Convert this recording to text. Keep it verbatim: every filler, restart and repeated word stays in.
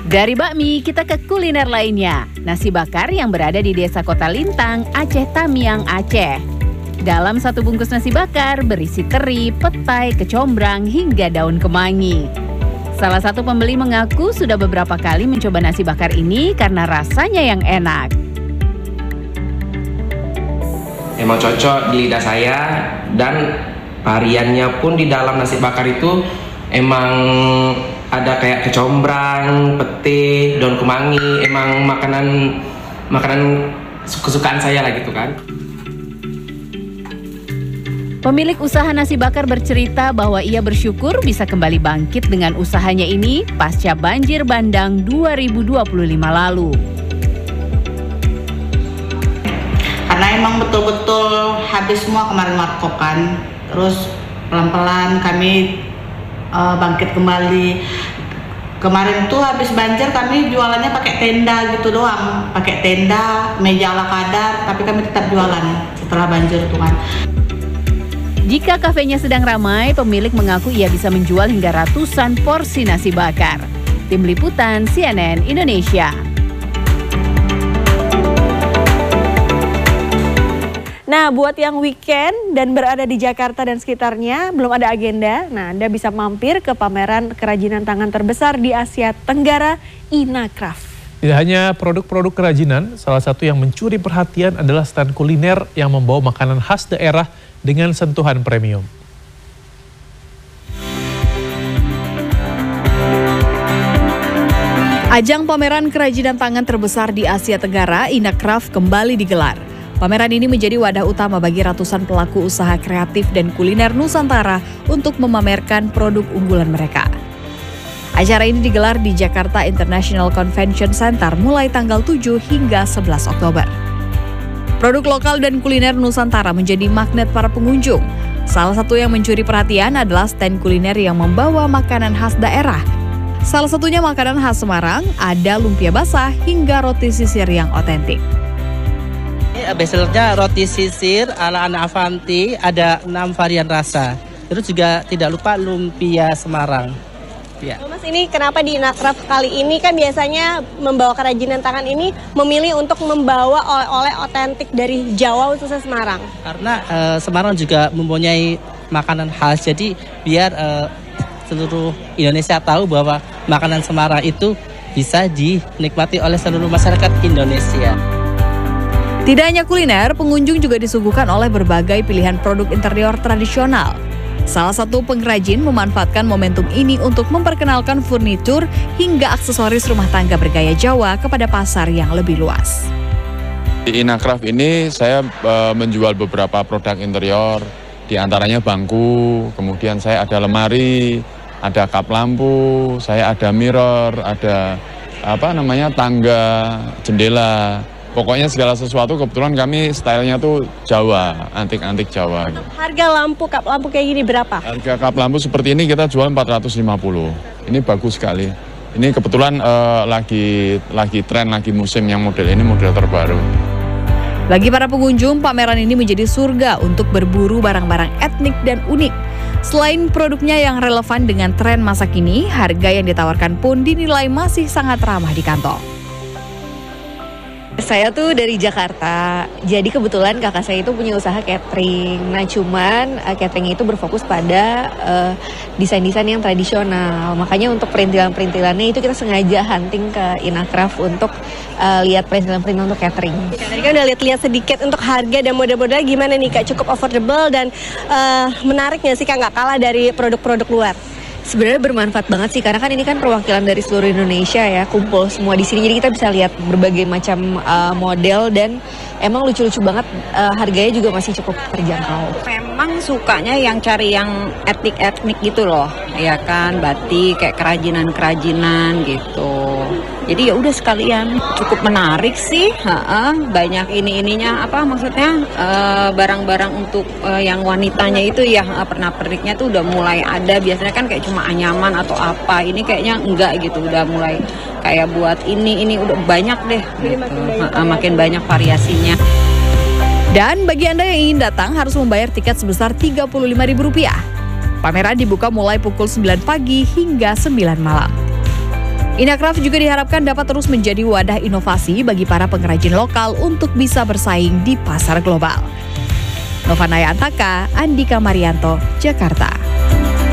Dari bakmi, kita ke kuliner lainnya. Nasi bakar yang berada di Desa Kota Lintang, Aceh Tamiang, Aceh. Dalam satu bungkus nasi bakar berisi teri, petai, kecombrang, hingga daun kemangi. Salah satu pembeli mengaku sudah beberapa kali mencoba nasi bakar ini karena rasanya yang enak. Emang cocok di lidah saya, dan variannya pun di dalam nasi bakar itu emang ada kayak kecombrang, pete, daun kemangi, emang makanan makanan kesukaan saya lah gitu kan. Pemilik usaha nasi bakar bercerita bahwa ia bersyukur bisa kembali bangkit dengan usahanya ini pasca banjir bandang dua ribu dua puluh lima lalu. Karena emang betul-betul habis semua kemarin markop kan, terus pelan-pelan kami uh, bangkit kembali. Kemarin tuh habis banjir kami jualannya pakai tenda gitu doang, pakai tenda, meja ala kadar, tapi kami tetap jualan setelah banjir tuh kan. Jika kafenya sedang ramai, pemilik mengaku ia bisa menjual hingga ratusan porsi nasi bakar. Tim Liputan C N N Indonesia. Nah, buat yang weekend dan berada di Jakarta dan sekitarnya, belum ada agenda, nah Anda bisa mampir ke pameran kerajinan tangan terbesar di Asia Tenggara, Inacraft. Tidak hanya produk-produk kerajinan, salah satu yang mencuri perhatian adalah stand kuliner yang membawa makanan khas daerah dengan sentuhan premium. Ajang pameran kerajinan tangan terbesar di Asia Tenggara, Inacraft, kembali digelar. Pameran ini menjadi wadah utama bagi ratusan pelaku usaha kreatif dan kuliner Nusantara untuk memamerkan produk unggulan mereka. Acara ini digelar di Jakarta International Convention Center mulai tanggal tujuh hingga sebelas Oktober. Produk lokal dan kuliner Nusantara menjadi magnet para pengunjung. Salah satu yang mencuri perhatian adalah stand kuliner yang membawa makanan khas daerah. Salah satunya makanan khas Semarang, ada lumpia basah hingga roti sisir yang otentik. Bestsellernya roti sisir ala anak Avanti, ada enam varian rasa. Terus juga tidak lupa lumpia Semarang. Ya. Mas, ini kenapa di Inacraft kali ini kan biasanya membawa kerajinan tangan ini memilih untuk membawa oleh-oleh otentik dari Jawa khususnya Semarang? Karena uh, Semarang juga mempunyai makanan khas, jadi biar uh, seluruh Indonesia tahu bahwa makanan Semarang itu bisa dinikmati oleh seluruh masyarakat Indonesia. Tidak hanya kuliner, pengunjung juga disuguhkan oleh berbagai pilihan produk interior tradisional. Salah satu pengrajin memanfaatkan momentum ini untuk memperkenalkan furnitur hingga aksesoris rumah tangga bergaya Jawa kepada pasar yang lebih luas. Di Inacraft ini saya e, menjual beberapa produk interior, diantaranya bangku, kemudian saya ada lemari, ada kap lampu, saya ada mirror, ada apa namanya tangga, jendela. Pokoknya segala sesuatu, kebetulan kami stylenya tuh Jawa, antik-antik Jawa. Harga lampu, kap lampu kayak gini berapa? Harga kap lampu seperti ini kita jual empat ratus lima puluh. Ini bagus sekali. Ini kebetulan uh, lagi lagi tren, lagi musim yang model ini model terbaru. Bagi para pengunjung, pameran ini menjadi surga untuk berburu barang-barang etnik dan unik. Selain produknya yang relevan dengan tren masa kini, harga yang ditawarkan pun dinilai masih sangat ramah di kantong. Saya tuh dari Jakarta, jadi kebetulan kakak saya itu punya usaha catering. Nah cuman uh, catering itu berfokus pada uh, desain-desain yang tradisional. Makanya untuk perintilan-perintilannya itu kita sengaja hunting ke Inacraft untuk uh, lihat perintilan-perintilan untuk catering. Tadi kan udah lihat-lihat sedikit untuk harga dan model-model gimana nih Kak, cukup affordable dan uh, menarik nggak sih Kak, nggak kalah dari produk-produk luar? Sebenarnya bermanfaat banget sih, karena kan ini kan perwakilan dari seluruh Indonesia ya, kumpul semua di sini. Jadi kita bisa lihat berbagai macam uh, model dan emang lucu-lucu banget, uh, harganya juga masih cukup terjangkau. Memang sukanya yang cari yang etnik-etnik gitu loh, ya kan, batik kayak kerajinan-kerajinan gitu. Jadi ya udah sekalian, cukup menarik sih, ha-ha. Banyak ini-ininya apa maksudnya uh, barang-barang untuk uh, yang wanitanya itu ya uh, pernak-perniknya tuh udah mulai ada. Biasanya kan kayak cuma anyaman atau apa, ini kayaknya enggak gitu, udah mulai kayak buat ini ini udah banyak deh, gitu. makin, banyak ha-ha, makin banyak variasinya. Dan bagi Anda yang ingin datang harus membayar tiket sebesar tiga puluh lima ribu rupiah. Pameran dibuka mulai pukul sembilan pagi hingga sembilan malam. Inacraft juga diharapkan dapat terus menjadi wadah inovasi bagi para pengrajin lokal untuk bisa bersaing di pasar global. Novanaya Antaka, Andika Marianto, Jakarta.